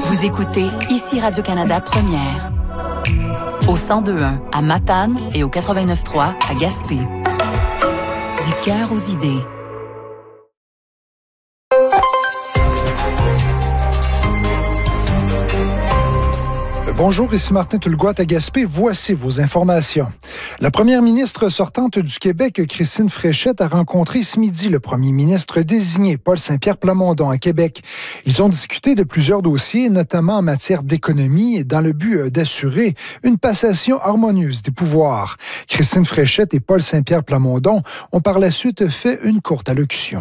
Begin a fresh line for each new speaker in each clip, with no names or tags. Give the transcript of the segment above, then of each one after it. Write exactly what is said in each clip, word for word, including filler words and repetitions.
Vous écoutez ici Radio-Canada Première. Au cent deux point un à Matane et au quatre-vingt-neuf point trois à Gaspé. Du cœur aux idées.
Bonjour, ici Martin Tulgoat à Gaspé. Voici vos informations. La première ministre sortante du Québec, Christine Fréchette, a rencontré ce midi le premier ministre désigné, Paul Saint-Pierre Plamondon, à Québec. Ils ont discuté de plusieurs dossiers, notamment en matière d'économie, dans le but d'assurer une passation harmonieuse des pouvoirs. Christine Fréchette et Paul Saint-Pierre Plamondon ont par la suite fait une courte allocution.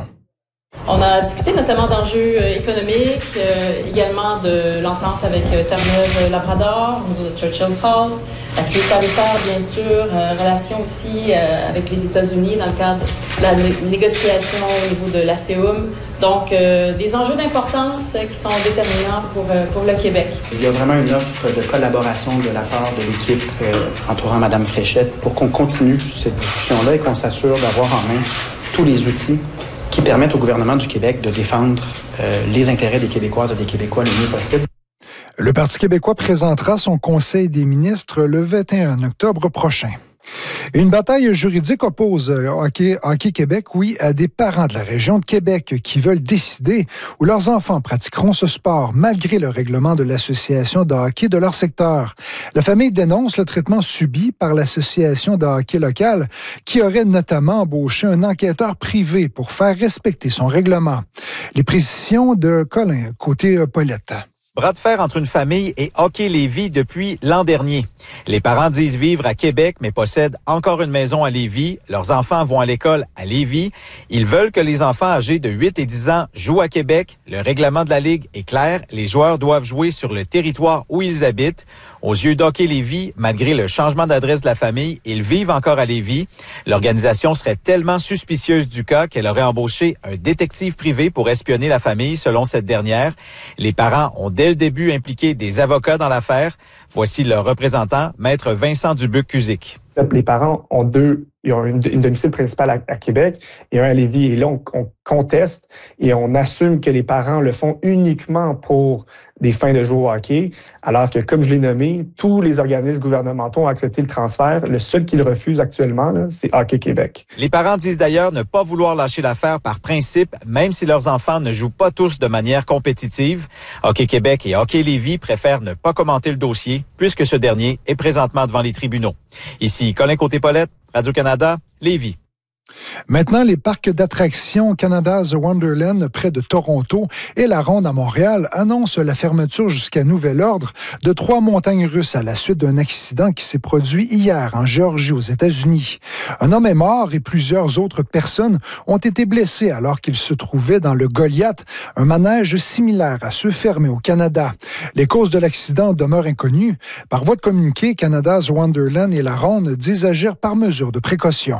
On a discuté notamment d'enjeux économiques, euh, également de l'entente avec euh, Terre-Neuve-Labrador, au niveau de Churchill Falls, la crise tarifaire, bien sûr, euh, relation aussi euh, avec les États-Unis dans le cadre de la né- négociation au niveau de l'A C E U M. Donc, euh, des enjeux d'importance euh, qui sont déterminants pour, euh, pour le Québec.
Il y a vraiment une offre de collaboration de la part de l'équipe euh, entourant Mme Fréchette pour qu'on continue cette discussion-là et qu'on s'assure d'avoir en main tous les outils qui permettent au gouvernement du Québec de défendre euh, les intérêts des Québécoises et des Québécois le mieux possible.
Le Parti québécois présentera son Conseil des ministres le vingt et un octobre prochain. Une bataille juridique oppose Hockey, Hockey Québec, oui, à des parents de la région de Québec qui veulent décider où leurs enfants pratiqueront ce sport malgré le règlement de l'association de hockey de leur secteur. La famille dénonce le traitement subi par l'association de hockey locale qui aurait notamment embauché un enquêteur privé pour faire respecter son règlement. Les précisions de Colin, côté Paulette.
Bras de fer entre une famille et Hockey Lévis depuis l'an dernier. Les parents disent vivre à Québec, mais possèdent encore une maison à Lévis. Leurs enfants vont à l'école à Lévis. Ils veulent que les enfants âgés de huit et dix ans jouent à Québec. Le règlement de la Ligue est clair. Les joueurs doivent jouer sur le territoire où ils habitent. Aux yeux d'Hockey Lévis, malgré le changement d'adresse de la famille, ils vivent encore à Lévis. L'organisation serait tellement suspicieuse du cas qu'elle aurait embauché un détective privé pour espionner la famille, selon cette dernière. Les parents ont dès le début impliqué des avocats dans l'affaire. Voici leur représentant, Maître Vincent Dubuc-Cusick.
Les parents ont deux, ils ont une, une domicile principale à, à Québec et un à Lévis. Et là, on, on conteste et on assume que les parents le font uniquement pour des fins de jouer au hockey, alors que, comme je l'ai nommé, tous les organismes gouvernementaux ont accepté le transfert. Le seul qui le refuse actuellement, là, c'est Hockey Québec.
Les parents disent d'ailleurs ne pas vouloir lâcher l'affaire par principe, même si leurs enfants ne jouent pas tous de manière compétitive. Hockey Québec et Hockey Lévis préfèrent ne pas commenter le dossier, puisque ce dernier est présentement devant les tribunaux. Ici, Colin Côté-Paulette, Radio-Canada, Lévis.
Maintenant, les parcs d'attractions Canada's Wonderland près de Toronto et la Ronde à Montréal annoncent la fermeture jusqu'à nouvel ordre de trois montagnes russes à la suite d'un accident qui s'est produit hier en Géorgie aux États-Unis. Un homme est mort et plusieurs autres personnes ont été blessées alors qu'ils se trouvaient dans le Goliath, un manège similaire à ceux fermés au Canada. Les causes de l'accident demeurent inconnues. Par voie de communiqué, Canada's Wonderland et la Ronde disent agir par mesure de précaution.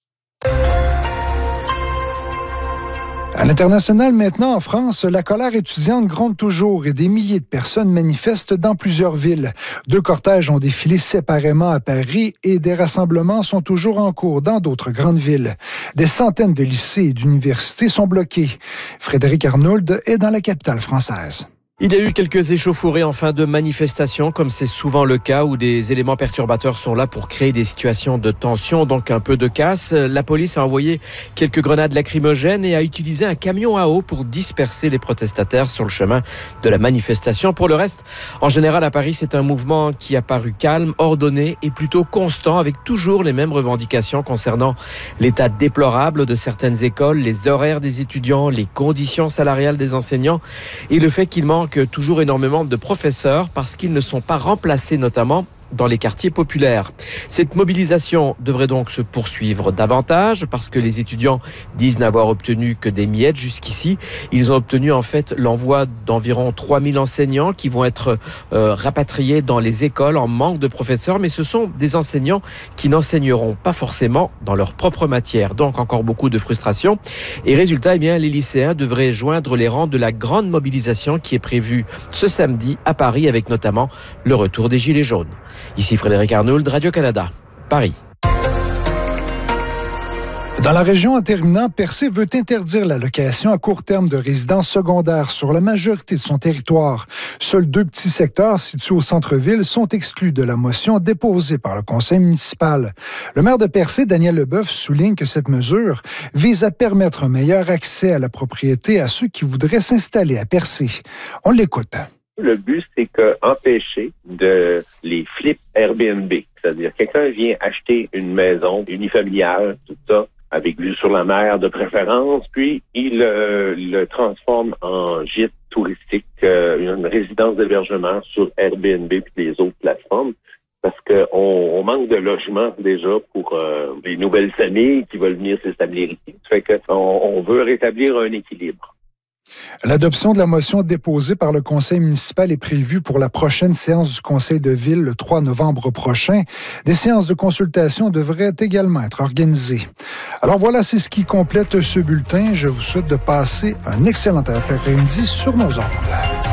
À l'international, maintenant, en France, la colère étudiante gronde toujours et des milliers de personnes manifestent dans plusieurs villes. Deux cortèges ont défilé séparément à Paris et des rassemblements sont toujours en cours dans d'autres grandes villes. Des centaines de lycées et d'universités sont bloqués. Frédéric Arnould est dans la capitale française.
Il y a eu quelques échauffourées en fin de manifestation, comme c'est souvent le cas où des éléments perturbateurs sont là pour créer des situations de tension, donc un peu de casse. La police a envoyé quelques grenades lacrymogènes et a utilisé un camion à eau pour disperser les protestataires sur le chemin de la manifestation. Pour le reste, en général à Paris, c'est un mouvement qui a paru calme, ordonné et plutôt constant, avec toujours les mêmes revendications concernant l'état déplorable de certaines écoles, les horaires des étudiants, les conditions salariales des enseignants et le fait qu'il manque toujours énormément de professeurs parce qu'ils ne sont pas remplacés notamment dans les quartiers populaires. Cette mobilisation devrait donc se poursuivre davantage parce que les étudiants disent n'avoir obtenu que des miettes jusqu'ici. Ils ont obtenu en fait l'envoi d'environ trois mille enseignants qui vont être euh, rapatriés dans les écoles en manque de professeurs, mais ce sont des enseignants qui n'enseigneront pas forcément dans leur propre matière. Donc encore beaucoup de frustration. Et résultat, eh bien, les lycéens devraient joindre les rangs de la grande mobilisation qui est prévue ce samedi à Paris avec notamment le retour des Gilets jaunes. Ici Frédéric Arnould, Radio-Canada, Paris.
Dans la région, en terminant, Percé veut interdire la location à court terme de résidences secondaires sur la majorité de son territoire. Seuls deux petits secteurs situés au centre-ville sont exclus de la motion déposée par le conseil municipal. Le maire de Percé, Daniel Leboeuf, souligne que cette mesure vise à permettre un meilleur accès à la propriété à ceux qui voudraient s'installer à Percé. On l'écoute.
Le but, c'est que empêcher de les flips Airbnb. C'est-à-dire, quelqu'un vient acheter une maison unifamiliale, tout ça, avec vue sur la mer de préférence, puis il euh, le transforme en gîte touristique, euh, une résidence d'hébergement sur Airbnb puis les autres plateformes, parce qu'on on manque de logements déjà pour euh, les nouvelles familles qui veulent venir s'établir ici. Ça fait qu'on on veut rétablir un équilibre.
L'adoption de la motion déposée par le conseil municipal est prévue pour la prochaine séance du conseil de ville le trois novembre prochain. Des séances de consultation devraient également être organisées. Alors voilà, c'est ce qui complète ce bulletin. Je vous souhaite de passer un excellent après-midi sur nos ondes.